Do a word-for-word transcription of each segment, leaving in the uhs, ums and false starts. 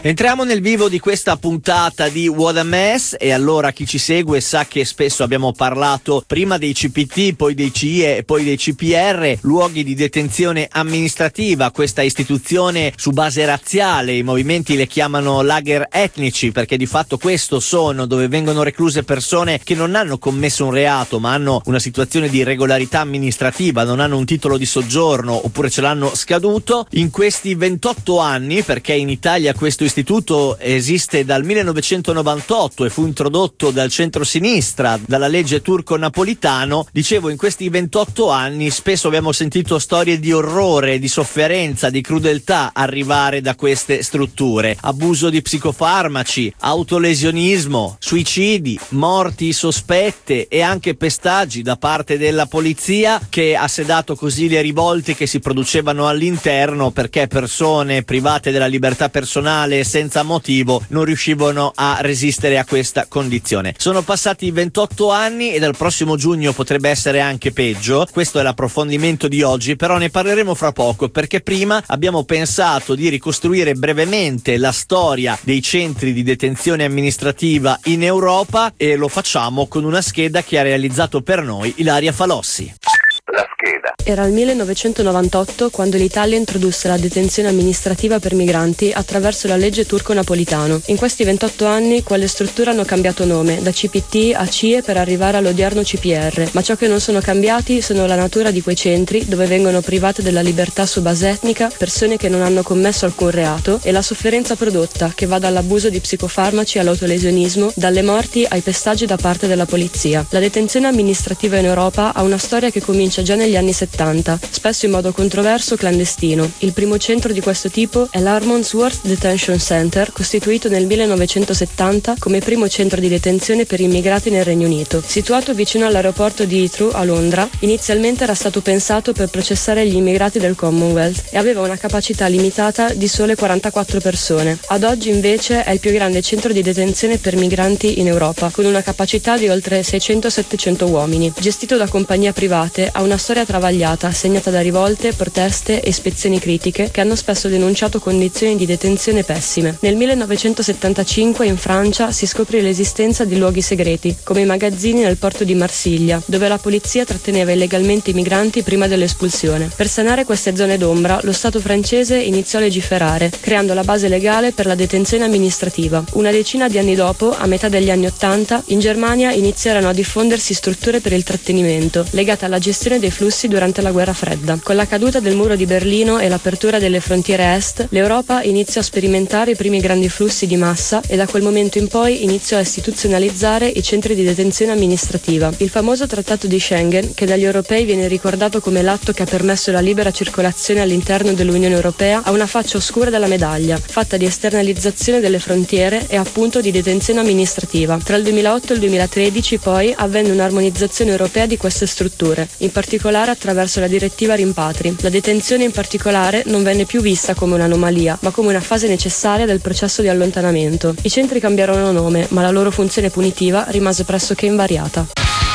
Entriamo nel vivo di questa puntata di What a Mess, e allora chi ci segue sa che spesso abbiamo parlato prima dei C P T, poi dei C I E e poi dei C P R, luoghi di detenzione amministrativa, questa istituzione su base razziale. I movimenti le chiamano lager etnici perché di fatto questo sono, dove vengono recluse persone che non hanno commesso un reato ma hanno una situazione di irregolarità amministrativa, non hanno un titolo di soggiorno oppure ce l'hanno scaduto. In questi ventotto anni, perché in Italia questo istituto esiste dal millenovecentonovantotto e fu introdotto dal centro-sinistra, dalla legge Turco-Napolitano, dicevo, in questi ventotto anni spesso abbiamo sentito storie di orrore, di sofferenza, di crudeltà arrivare da queste strutture. Abuso di psicofarmaci, autolesionismo, suicidi, morti sospette e anche pestaggi da parte della polizia, che ha sedato così le rivolte che si producevano all'interno perché persone private della libertà personale senza motivo non riuscivano a resistere a questa condizione. Sono passati ventotto anni e dal prossimo giugno potrebbe essere anche peggio. Questo è l'approfondimento di oggi, però ne parleremo fra poco, perché prima abbiamo pensato di ricostruire brevemente la storia dei centri di detenzione amministrativa in Europa, e lo facciamo con una scheda che ha realizzato per noi Ilaria Falossi. La scheda. Era il millenovecentonovantotto quando l'Italia introdusse la detenzione amministrativa per migranti attraverso la legge Turco-Napolitano. In questi ventotto anni quelle strutture hanno cambiato nome, da C P T a C I E per arrivare all'odierno C P R, ma ciò che non sono cambiati sono la natura di quei centri dove vengono private della libertà su base etnica persone che non hanno commesso alcun reato, e la sofferenza prodotta, che va dall'abuso di psicofarmaci all'autolesionismo, dalle morti ai pestaggi da parte della polizia. La detenzione amministrativa in Europa ha una storia che comincia già negli anni settanta, spesso in modo controverso o clandestino. Il primo centro di questo tipo è l'Harmondsworth Detention Center, costituito nel millenovecentosettanta come primo centro di detenzione per immigrati nel Regno Unito. Situato vicino all'aeroporto di Heathrow a Londra, inizialmente era stato pensato per processare gli immigrati del Commonwealth e aveva una capacità limitata di sole quarantaquattro persone. Ad oggi invece è il più grande centro di detenzione per migranti in Europa, con una capacità di oltre seicento settecento uomini. Gestito da compagnie private, ha una storia travagliata, segnata da rivolte, proteste e ispezioni critiche che hanno spesso denunciato condizioni di detenzione pessime. Nel millenovecentosettantacinque in Francia si scoprì l'esistenza di luoghi segreti, come i magazzini nel porto di Marsiglia, dove la polizia tratteneva illegalmente i migranti prima dell'espulsione. Per sanare queste zone d'ombra, lo Stato francese iniziò a legiferare, creando la base legale per la detenzione amministrativa. Una decina di anni dopo, a metà degli anni Ottanta, in Germania iniziarono a diffondersi strutture per il trattenimento, legate alla gestione dei flussi durante la guerra fredda. Con la caduta del muro di Berlino e l'apertura delle frontiere est, l'Europa iniziò a sperimentare i primi grandi flussi di massa, e da quel momento in poi iniziò a istituzionalizzare i centri di detenzione amministrativa. Il famoso trattato di Schengen, che dagli europei viene ricordato come l'atto che ha permesso la libera circolazione all'interno dell'Unione Europea, ha una faccia oscura della medaglia, fatta di esternalizzazione delle frontiere e appunto di detenzione amministrativa. Tra il duemilaotto e il duemilatredici poi avvenne un'armonizzazione europea di queste strutture, in particolare attraverso la direttiva rimpatri. La detenzione in particolare non venne più vista come un'anomalia, ma come una fase necessaria del processo di allontanamento. I centri cambiarono nome, ma la loro funzione punitiva rimase pressoché invariata.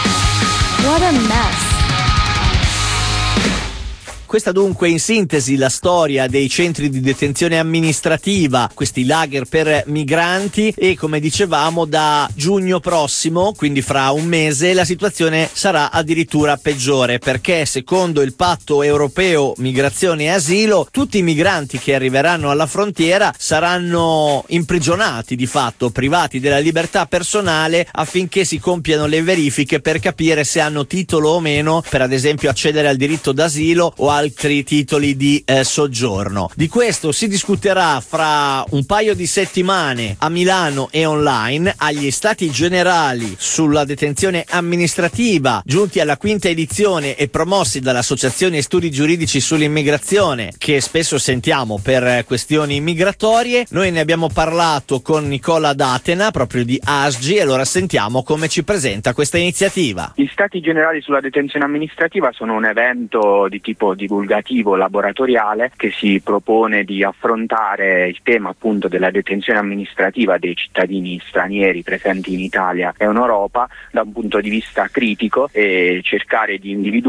What a mess. Questa dunque in sintesi la storia dei centri di detenzione amministrativa, questi lager per migranti, e come dicevamo da giugno prossimo, quindi fra un mese, la situazione sarà addirittura peggiore, perché secondo il patto europeo migrazione e asilo tutti i migranti che arriveranno alla frontiera saranno imprigionati, di fatto privati della libertà personale, affinché si compiano le verifiche per capire se hanno titolo o meno per ad esempio accedere al diritto d'asilo o altri titoli di eh, soggiorno. Di questo si discuterà fra un paio di settimane a Milano e online agli Stati Generali sulla detenzione amministrativa, giunti alla quinta edizione e promossi dall'Associazione Studi Giuridici sull'Immigrazione, che spesso sentiamo per questioni migratorie. Noi ne abbiamo parlato con Nicola D'Atena, proprio di A S G, e allora sentiamo come ci presenta questa iniziativa. Gli Stati Generali sulla detenzione amministrativa sono un evento di tipo di divulgativo laboratoriale che si propone di affrontare il tema appunto della detenzione amministrativa dei cittadini stranieri presenti in Italia e in Europa da un punto di vista critico e cercare di individuare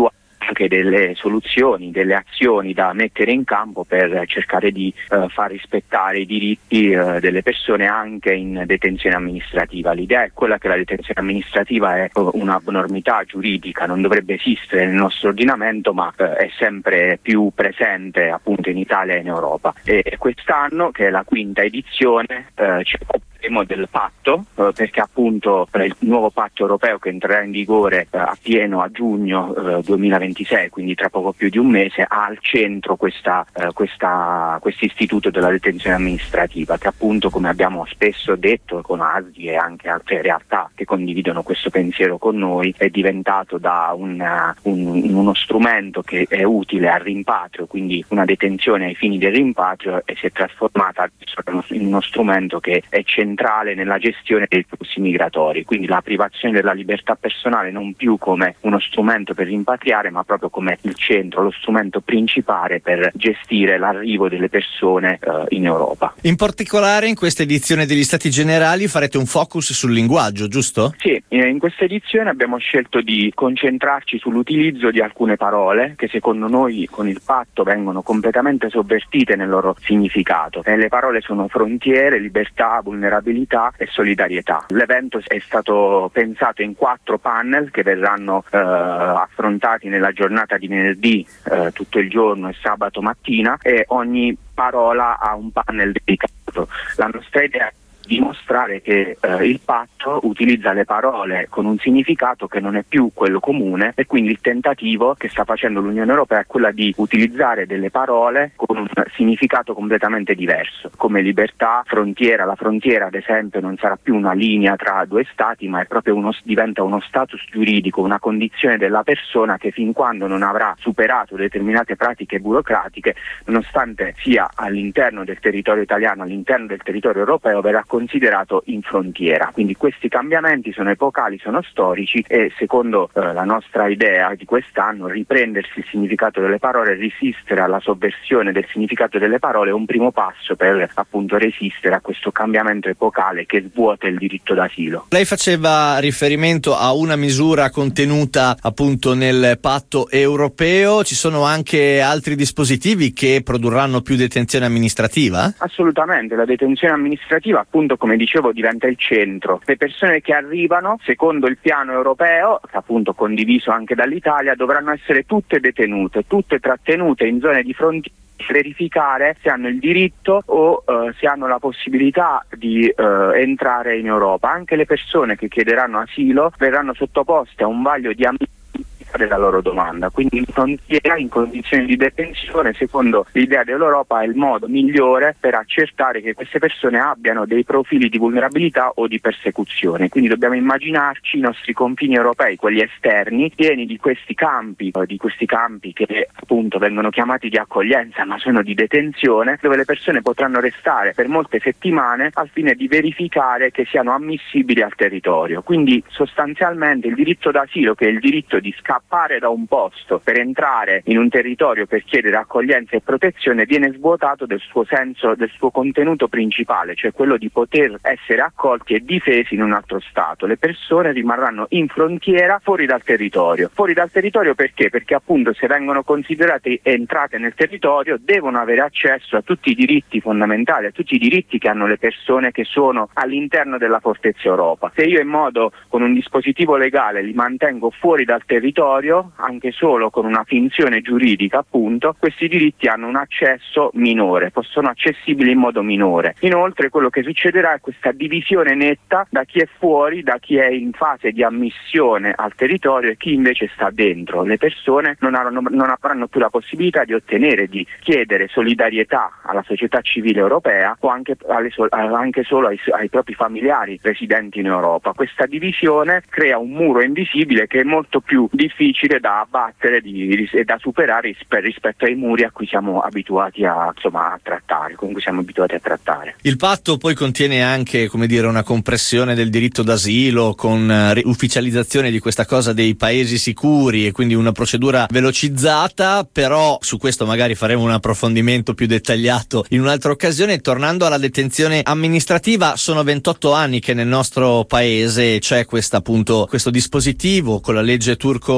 anche delle soluzioni, delle azioni da mettere in campo per cercare di eh, far rispettare i diritti eh, delle persone anche in detenzione amministrativa. L'idea è quella che la detenzione amministrativa è un'abnormità giuridica, non dovrebbe esistere nel nostro ordinamento, ma eh, è sempre più presente appunto in Italia e in Europa. E quest'anno, che è la quinta edizione, eh, ci occuperemo del patto, eh, perché appunto il nuovo patto europeo che entrerà in vigore eh, a pieno a giugno eh, duemilaventisei, quindi tra poco più di un mese, ha al centro questa eh, questa questo istituto della detenzione amministrativa, che appunto, come abbiamo spesso detto con A S I e anche altre realtà che condividono questo pensiero con noi, è diventato da una, un, uno strumento che è utile al rimpatrio, quindi una detenzione ai fini del rimpatrio, e si è trasformata in uno strumento che è centrale nella gestione dei flussi migratori, quindi la privazione della libertà personale non più come uno strumento per rimpatriare, ma proprio come il centro, lo strumento principale per gestire l'arrivo delle persone eh, in Europa. In particolare in questa edizione degli Stati Generali farete un focus sul linguaggio, giusto? Sì, in questa edizione abbiamo scelto di concentrarci sull'utilizzo di alcune parole che secondo noi con il patto vengono completamente sovvertite nel loro significato. E le parole sono frontiere, libertà, vulnerabilità e solidarietà. L'evento è stato pensato in quattro panel che verranno eh, affrontati nella giornata di venerdì eh, tutto il giorno e sabato mattina, e ogni parola ha un panel dedicato. La nostra idea è dimostrare che eh, il patto utilizza le parole con un significato che non è più quello comune, e quindi il tentativo che sta facendo l'Unione Europea è quella di utilizzare delle parole con un significato completamente diverso, come libertà, frontiera. La frontiera, ad esempio, non sarà più una linea tra due stati, ma è proprio uno, diventa uno status giuridico, una condizione della persona che fin quando non avrà superato determinate pratiche burocratiche, nonostante sia all'interno del territorio italiano, all'interno del territorio europeo, verrà considerato in frontiera. Quindi questi cambiamenti sono epocali, sono storici, e secondo eh, la nostra idea di quest'anno, riprendersi il significato delle parole, resistere alla sovversione del significato delle parole è un primo passo per appunto resistere a questo cambiamento epocale che svuota il diritto d'asilo. Lei faceva riferimento a una misura contenuta appunto nel patto europeo. Ci sono anche altri dispositivi che produrranno più detenzione amministrativa? Assolutamente, la detenzione amministrativa appunto, come dicevo, diventa il centro. Le persone che arrivano, secondo il piano europeo, appunto condiviso anche dall'Italia, dovranno essere tutte detenute, tutte trattenute in zone di frontiera, verificare se hanno il diritto o uh, se hanno la possibilità di uh, entrare in Europa. Anche le persone che chiederanno asilo verranno sottoposte a un vaglio di ammissione della loro domanda, quindi in frontiera, in condizioni di detenzione, secondo l'idea dell'Europa, è il modo migliore per accertare che queste persone abbiano dei profili di vulnerabilità o di persecuzione. Quindi dobbiamo immaginarci i nostri confini europei, quelli esterni, pieni di questi campi, di questi campi che appunto vengono chiamati di accoglienza ma sono di detenzione, dove le persone potranno restare per molte settimane al fine di verificare che siano ammissibili al territorio. Quindi sostanzialmente il diritto d'asilo, che è il diritto di scappare da un posto per entrare in un territorio per chiedere accoglienza e protezione, viene svuotato del suo senso, del suo contenuto principale, cioè quello di poter essere accolti e difesi in un altro stato. Le persone rimarranno in frontiera, fuori dal territorio. Fuori dal territorio perché? Perché appunto, se vengono considerate entrate nel territorio, devono avere accesso a tutti i diritti fondamentali, a tutti i diritti che hanno le persone che sono all'interno della fortezza Europa. Se io in modo, con un dispositivo legale, li mantengo fuori dal territorio, anche solo con una finzione giuridica appunto, questi diritti hanno un accesso minore, sono accessibili in modo minore. Inoltre quello che succederà è questa divisione netta da chi è fuori, da chi è in fase di ammissione al territorio e chi invece sta dentro. Le persone non avranno, non avranno più la possibilità di ottenere, di chiedere solidarietà alla società civile europea o anche, alle, anche solo ai, ai propri familiari residenti in Europa. Questa divisione crea un muro invisibile che è molto più difficile difficile da abbattere di, e da superare rispetto ai muri a cui siamo abituati a, insomma, a trattare, con cui siamo abituati a trattare. Il patto poi contiene anche, come dire, una compressione del diritto d'asilo con uh, ufficializzazione di questa cosa dei paesi sicuri e quindi una procedura velocizzata, però su questo magari faremo un approfondimento più dettagliato in un'altra occasione. Tornando alla detenzione amministrativa, sono ventotto anni che nel nostro paese c'è questa, appunto, questo dispositivo con la legge turco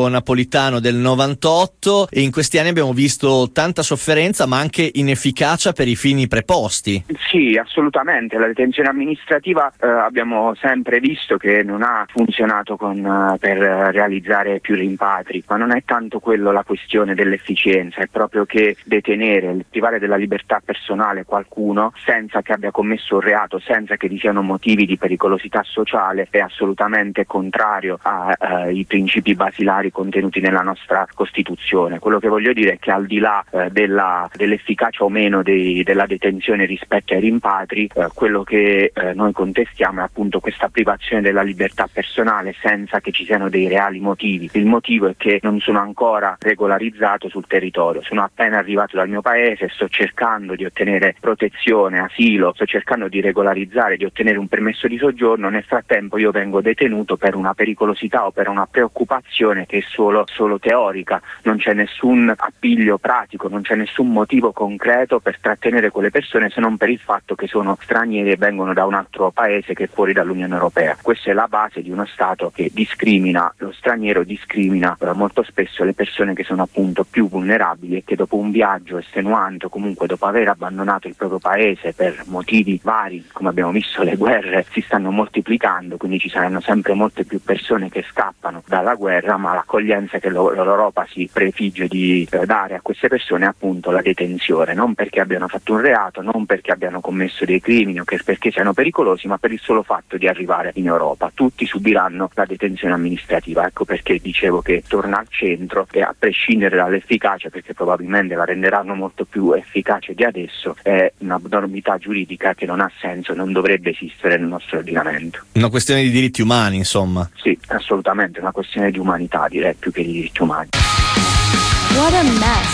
Napolitano del novantotto, e in questi anni abbiamo visto tanta sofferenza ma anche inefficacia per i fini preposti. Sì, assolutamente. La detenzione amministrativa eh, abbiamo sempre visto che non ha funzionato con, uh, per realizzare più rimpatri, ma non è tanto quello la questione dell'efficienza, è proprio che detenere, privare della libertà personale qualcuno senza che abbia commesso un reato, senza che vi siano motivi di pericolosità sociale, è assolutamente contrario ai uh, principi basilari contenuti nella nostra Costituzione. Quello che voglio dire è che al di là uh, della, dell'efficacia o meno dei, della detenzione rispetto ai rimpatri, uh, quello che uh, noi contestiamo è appunto questa privazione della libertà personale senza che ci siano dei reali motivi. Il motivo è che non sono ancora regolarizzato sul territorio, sono appena arrivato dal mio paese, sto cercando di ottenere protezione, asilo, sto cercando di regolarizzare, di ottenere un permesso di soggiorno. Nel frattempo io vengo detenuto per una pericolosità o per una preoccupazione che è solo, solo teorica, non c'è nessun appiglio pratico, non c'è nessun motivo concreto per trattenere quelle persone se non per il fatto che sono stranieri e vengono da un altro paese che è fuori dall'Unione Europea. Questa è la base di uno Stato che discrimina lo straniero, discrimina eh, molto spesso le persone che sono appunto più vulnerabili e che dopo un viaggio estenuante o comunque dopo aver abbandonato il proprio paese per motivi vari, come abbiamo visto le guerre si stanno moltiplicando, quindi ci saranno sempre molte più persone che scappano dalla guerra, ma l'accoglienza che lo, l'Europa si prefigge di eh, dare a queste persone è appunto la detenzione, non perché abbiano fatto un reato, non perché abbiano commesso dei crimini o che perché siano pericolosi, ma per il solo fatto di arrivare in Europa. Tutti subiranno la detenzione amministrativa, ecco perché dicevo che torna al centro e a prescindere dall'efficacia, perché probabilmente la renderanno molto più efficace di adesso, è un'abnormità giuridica che non ha senso, non dovrebbe esistere nel nostro ordinamento. Una questione di diritti umani, insomma. Sì, assolutamente, una questione di umanità, direi, più che di diritti umani. What a mess.